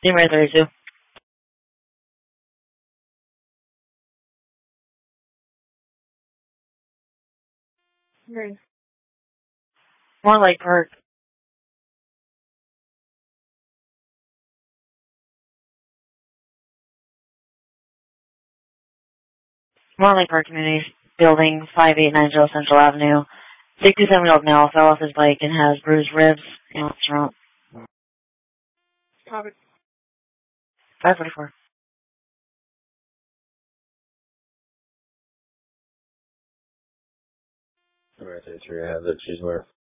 Number 32. Green. Morlake Park. Morlake Park Community Building, 5890 Central Avenue. 67-year-old male fell off his bike and has bruised ribs and throat. Copy. 544. Number 33, I have the cheese where.